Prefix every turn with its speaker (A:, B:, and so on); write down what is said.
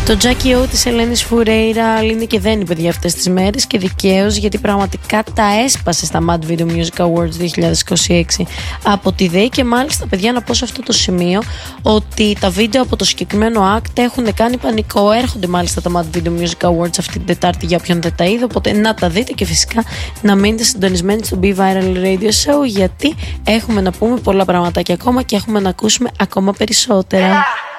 A: Το Jackie O της Ελένης Φουρέιρα λύνει και δένει, παιδιά, αυτές τις μέρες, και δικαίως, γιατί πραγματικά τα έσπασε στα Mad Video Music Awards 2026 από τη ΔΕΗ. Και μάλιστα, παιδιά, να πω σε αυτό το σημείο ότι τα βίντεο από το συγκεκριμένο act έχουν κάνει πανικό. Έρχονται μάλιστα τα Mad Video Music Awards αυτή την Τετάρτη, για όποιον δεν τα είδε, οπότε να τα δείτε και φυσικά να μείνετε συντονισμένοι στο Be Viral Radio Show, γιατί έχουμε να πούμε πολλά πραγματάκια ακόμα και έχουμε να ακούσουμε ακόμα περισσότερα.